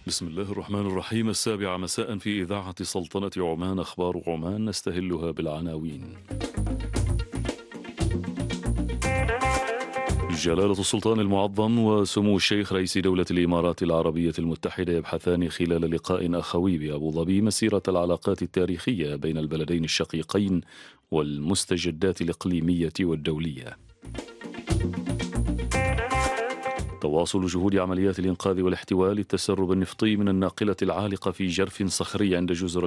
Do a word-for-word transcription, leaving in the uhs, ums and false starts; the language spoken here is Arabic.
بسم الله الرحمن الرحيم. السابعة مساء في إذاعة سلطنة عمان، أخبار عمان نستهلها بالعناوين. جلالة السلطان المعظم وسمو الشيخ رئيس دولة الإمارات العربية المتحدة يبحثان خلال لقاء أخوي بأبو ظبي مسيرة العلاقات التاريخية بين البلدين الشقيقين والمستجدات الإقليمية والدولية. تواصل جهود عمليات الإنقاذ والاحتواء للتسرب النفطي من الناقلة العالقة في جرف صخري عند جزر